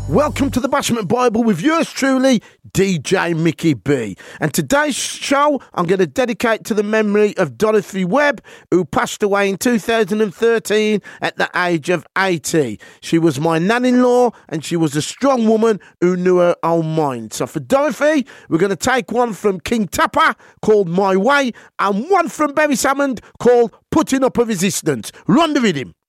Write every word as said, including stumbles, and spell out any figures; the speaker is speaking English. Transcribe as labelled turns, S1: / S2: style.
S1: Welcome to the Bashment Bible with yours truly, D J Mickey B. And today's show, I'm going to dedicate to the memory of Dorothy Webb, who passed away in two thousand thirteen at the age of eighty. She was my nan-in-law, and she was a strong woman who knew her own mind. So for Dorothy, we're going to take one from King Tupper called My Way, and one from Barry Salmond called Putting Up a Resistance. Run the rhythm.